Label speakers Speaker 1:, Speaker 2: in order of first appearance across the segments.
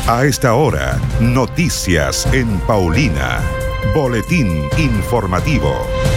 Speaker 1: A esta hora, noticias en Paulina. Boletín informativo.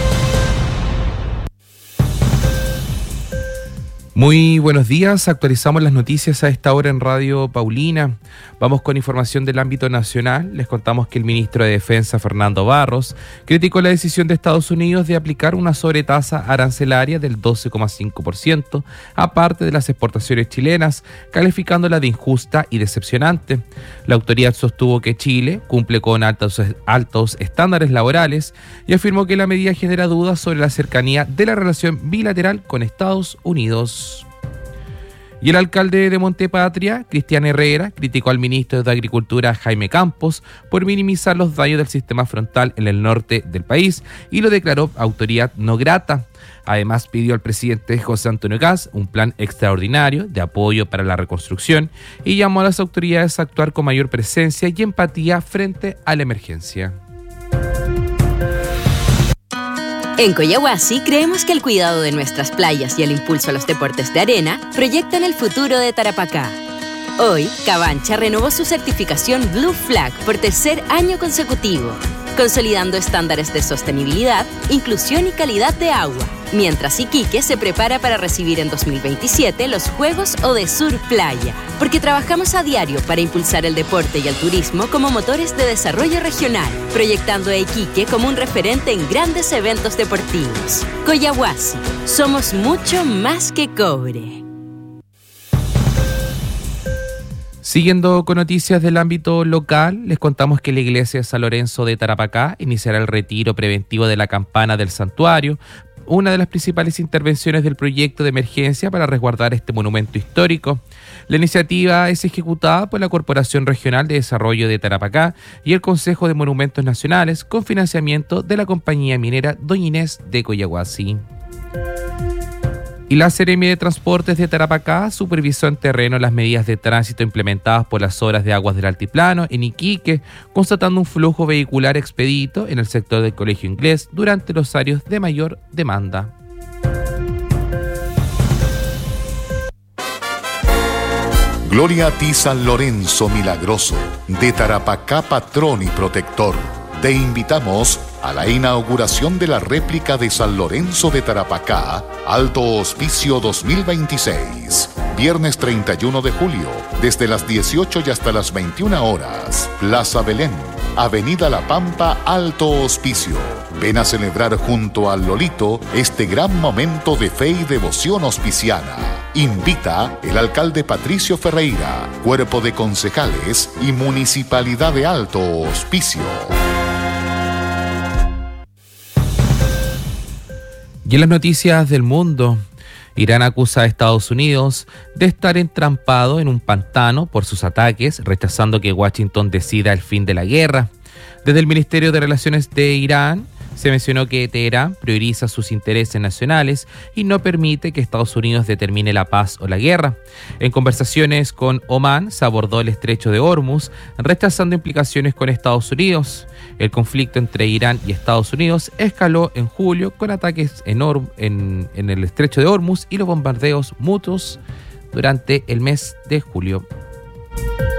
Speaker 2: Muy buenos días, actualizamos las noticias a esta hora en Radio Paulina. Vamos con información del ámbito nacional. Les contamos que el ministro de Defensa, Fernando Barros, criticó la decisión de Estados Unidos de aplicar una sobretasa arancelaria del 12,5%, aparte de las exportaciones chilenas, calificándola de injusta y decepcionante. La autoridad sostuvo que Chile cumple con altos estándares laborales y afirmó que la medida genera dudas sobre la cercanía de la relación bilateral con Estados Unidos. Y el alcalde de Montepatria, Cristian Herrera, criticó al ministro de Agricultura, Jaime Campos, por minimizar los daños del sistema frontal en el norte del país y lo declaró autoridad no grata. Además, pidió al presidente José Antonio Kast un plan extraordinario de apoyo para la reconstrucción y llamó a las autoridades a actuar con mayor presencia y empatía frente a la emergencia.
Speaker 3: En Coyahuasi creemos que el cuidado de nuestras playas y el impulso a los deportes de arena proyectan el futuro de Tarapacá. Hoy, Cabancha renovó su certificación Blue Flag por tercer año consecutivo, consolidando estándares de sostenibilidad, inclusión y calidad de agua, mientras Iquique se prepara para recibir en 2027 los Juegos Odesur Playa, porque trabajamos a diario para impulsar el deporte y el turismo como motores de desarrollo regional, proyectando a Iquique como un referente en grandes eventos deportivos. Coyahuasi, somos mucho más que cobre.
Speaker 2: Siguiendo con noticias del ámbito local, les contamos que la iglesia de San Lorenzo de Tarapacá iniciará el retiro preventivo de la campana del santuario, una de las principales intervenciones del proyecto de emergencia para resguardar este monumento histórico. La iniciativa es ejecutada por la Corporación Regional de Desarrollo de Tarapacá y el Consejo de Monumentos Nacionales con financiamiento de la compañía minera Doña Inés de Coyahuasi. Y la Seremi de Transportes de Tarapacá supervisó en terreno las medidas de tránsito implementadas por las obras de aguas del altiplano en Iquique, constatando un flujo vehicular expedito en el sector del Colegio Inglés durante los horarios de mayor demanda.
Speaker 1: Gloria a ti, San Lorenzo Milagroso, de Tarapacá patrón y protector. Te invitamos a la inauguración de la réplica de San Lorenzo de Tarapacá, Alto Hospicio 2026. Viernes 31 de julio, desde las 18 y hasta las 21 horas. Plaza Belén, Avenida La Pampa, Alto Hospicio. Ven a celebrar junto al Lolito este gran momento de fe y devoción hospiciana. Invita el alcalde Patricio Ferreira, cuerpo de concejales y Municipalidad de Alto Hospicio.
Speaker 2: Y en las noticias del mundo, Irán acusa a Estados Unidos de estar entrampado en un pantano por sus ataques, rechazando que Washington decida el fin de la guerra. Desde el Ministerio de Relaciones de Irán se mencionó que Teherán prioriza sus intereses nacionales y no permite que Estados Unidos determine la paz o la guerra. En conversaciones con Omán se abordó el estrecho de Hormuz, rechazando implicaciones con Estados Unidos. El conflicto entre Irán y Estados Unidos escaló en julio con ataques en el estrecho de Hormuz y los bombardeos mutuos durante el mes de julio.